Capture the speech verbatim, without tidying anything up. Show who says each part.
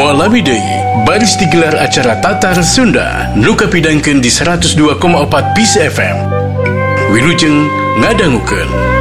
Speaker 1: Mualami deui, baris digelar acara Tatar Sunda, nu kapidangkeun di seratus dua koma empat Peace F M. Wilujeng ngadangukeun.